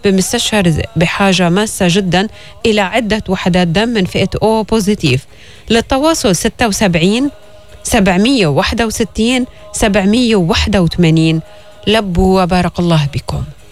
بمستشعر بحاجة ماسة جدا إلى عدة وحدات دم من فئة أو بوزيتيف. للتواصل 76 761 781. لبوا وبارك الله بكم.